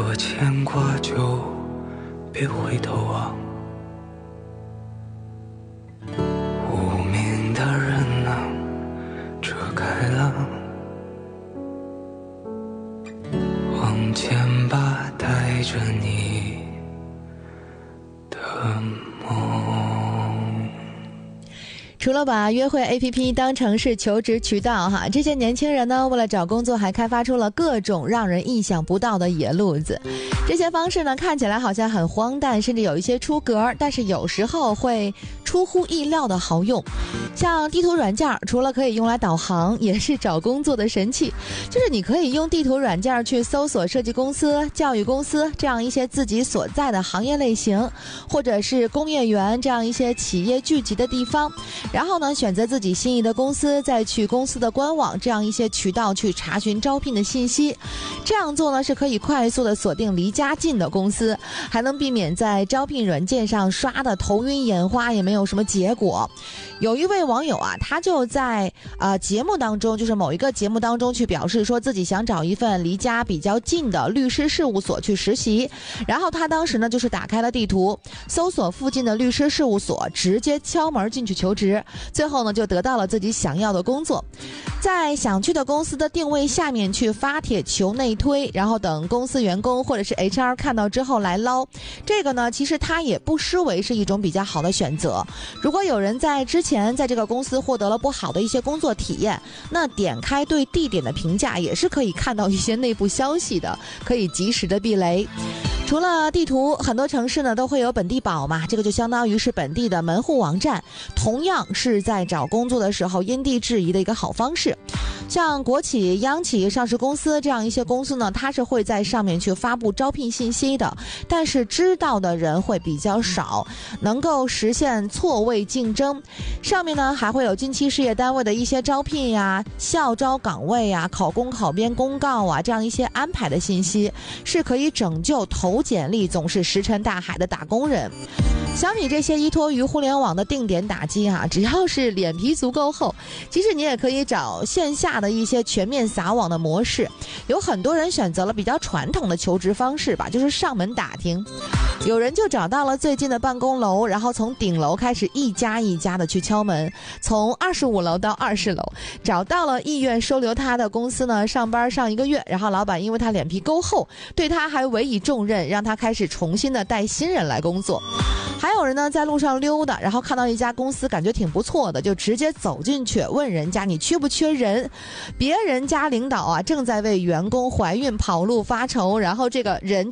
若牵挂就别回头望，无名的人啊，车开了，往前吧，带着你的梦。 除了把约会 APP 当成是求职渠道这些年轻人呢，为了找工作还开发出了各种让人意想不到的野路子。这些方式呢，看起来好像很荒诞，甚至有一些出格，但是有时候会出乎意料的好用。像地图软件，除了可以用来导航，也是找工作的神器。就是你可以用地图软件去搜索设计公司、教育公司这样一些自己所在的行业类型，或者是工业园这样一些企业聚集的地方，然后呢，选择自己心仪的公司，再去公司的官网这样一些渠道去查询招聘的信息。这样做呢，是可以快速的锁定离家近的公司，还能避免在招聘软件上刷的头晕眼花，也没有什么结果。有一位网友啊，他就在节目当中，就是某一个节目当中去表示说自己想找一份离家比较近的律师事务所去实习，然后他当时呢就是打开了地图，搜索附近的律师事务所，直接敲门进去求职，最后呢就得到了自己想要的工作。在想去的公司的定位下面去发帖求内推，然后等公司员工或者是 HR 看到之后来捞。这个呢其实他也不失为是一种比较好的选择。如果有人在之前在这个公司获得了不好的一些工作体验，那点开对地点的评价也是可以看到一些内部消息的，可以及时的避雷。除了地图，很多城市呢都会有本地宝嘛，这个就相当于是本地的门户网站，同样是在找工作的时候因地制宜的一个好方式。像国企、央企、上市公司这样一些公司呢，它是会在上面去发布招聘信息的，但是知道的人会比较少，能够实现错位竞争。上面呢还会有近期事业单位的一些招聘呀、校招岗位呀、考公考编公告啊这样一些安排的信息，是可以拯救投简历总是石沉大海的打工人。相比这些依托于互联网的定点打击只要是脸皮足够厚，其实你也可以找线下的一些全面撒网的模式。有很多人选择了比较传统的求职方式吧，就是上门打听。有人就找到了最近的办公楼，然后从顶楼开始一家一家的去敲门，从25楼到20楼，找到了意愿收留他的公司呢，上班上1个月，然后老板因为他脸皮够厚，对他还委以重任，让他开始重新的带新人来工作。还有人呢在路上溜达，然后看到一家公司感觉挺不错的，就直接走进去问人家你缺不缺人。别人家领导正在为员工怀孕跑路发愁，然后这个人